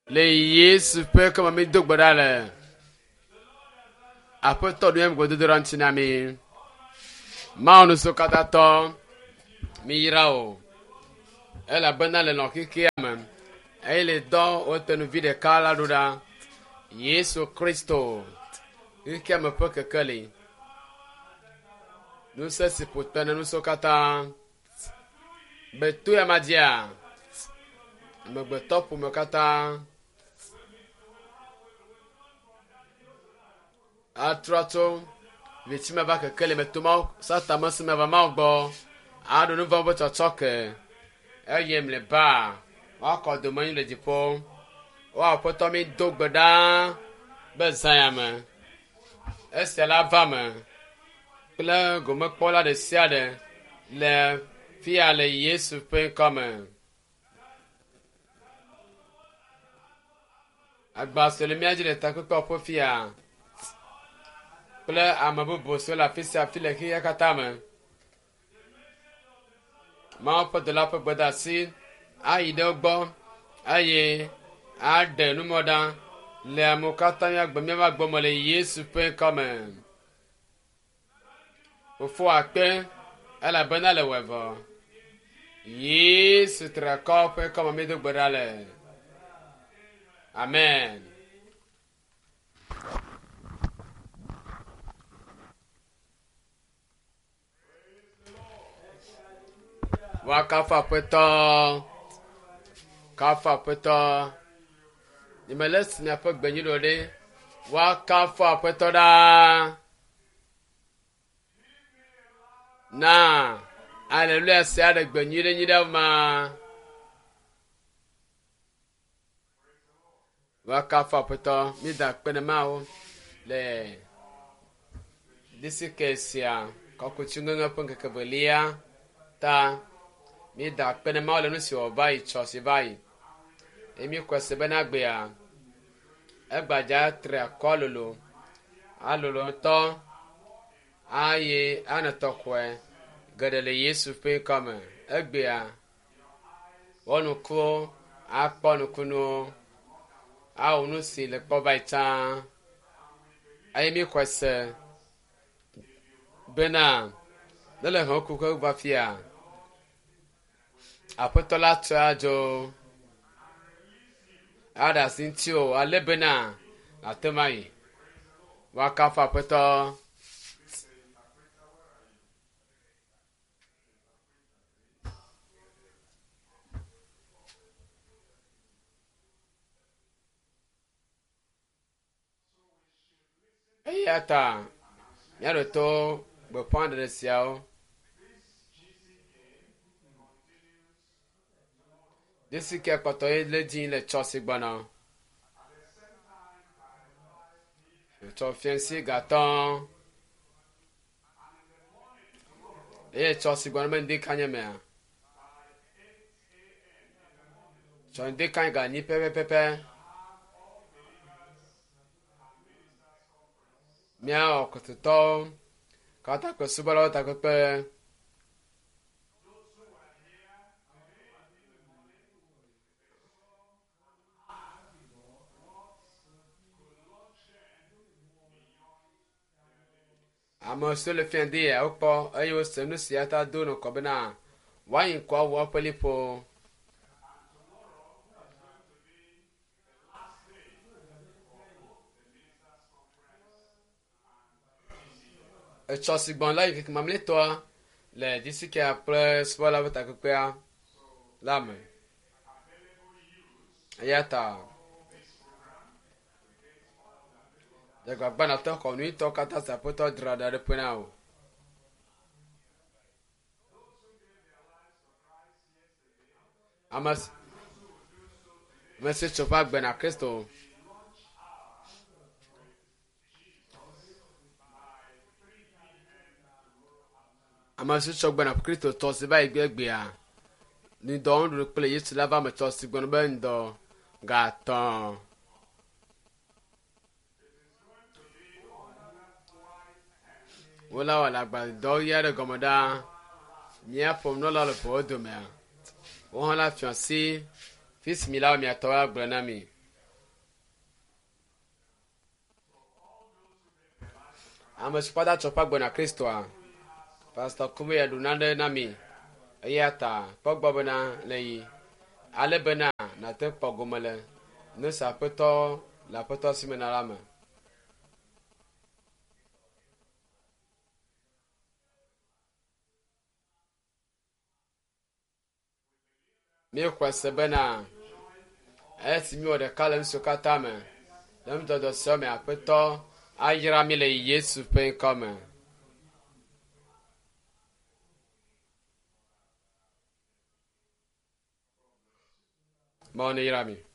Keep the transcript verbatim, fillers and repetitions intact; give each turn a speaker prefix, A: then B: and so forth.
A: Le Yesu pe kama mi dog badale. Apo to dem go dodoran chinami. Maunu so katato mi irao. Ela banale no kiki amam. Ele do otenu vide kala duda. Yesu Kristo. Kiki ama pe kekali. Nous c'est pour tenir nous so kata. Betu ya madia. Me beto pour me kata. Atrato vitima va kekele me tuma sata masi me va ma gbo adu nu va bo chochoke eyem le ba wa ko do man le dipo wa poto mi dogbeda be zayama ese la va me pla go me pola de siade le fia le Yesu pe comme agba se le miaji le takuko po fia Pele amabubo sur la fille à fille qui est katame. Ma pas de la peu badasi. Aïe de bon. Aïe. Ade nous modan. Le amokata yak bamia va gbomole Yesu pe comme. Au fond à pain. Elle a bonne à la wevo. Yesu tracor pe comme me de badale. Amen. Wa kafa peto kafa peto ni meles ni apa gbenyi lode wa kafa peto da na hallelujah se ada gbenyi le nyida ma wa kafa peto mi da pene ma o le disikesia ko ko chunga panga kabelia ta mi da pene ma le no si obai cho si bai emi kwese bena gbe a egbaja tre akololo alolo to aye anatokwe gadele Yesu pe kama egbe a wonu ko aponu kunu a onu si le po bai ta aye mi kwese bena dele ho ku ko ba fia apotola trajo ada sintio alebena atemai wakafa poto eyata yaro to be ponder de siao Desi ke koto le din le chosi gbana. To fiancé gaton. E chosi gbana men de kanya me. So de kan ga ni pepe pepe. Mia o koto kata ko subalo ta ko pe. Amo so le fin de a opo ayo se no siata do no kobena wa yin kwa wo pelipo e chosi bon la yik mamle to le disi que après soit la ta kopea la me ayata de gba bana to ko ni to kata sa poto drada de penao amas message chopa gbena Kristo amas chopa gbena Kristo to se ba igbegbe a ni do ndu pele Yesu lava me to si gbona ben do gaton wala wala gba do yare gomoda nya pom no la le po do me won la fiancé fils mi la mi atoa granami ame si kpɔda tsɔ ƒe agbena kristoa pastor kume ya ɖu nane na mi eya ta kpɔgbɔ bena le yi ale bena nate kpɔ gome le ne se aƒetɔ le aƒetɔ si me na la me. Mi xɔ se bena esi mi wɔ ɖeka le nusiwo katã me le nudɔdɔ siawo me aƒetɔ ayra mi le Yesu ƒe ŋkɔ me. Mawu neyra mi.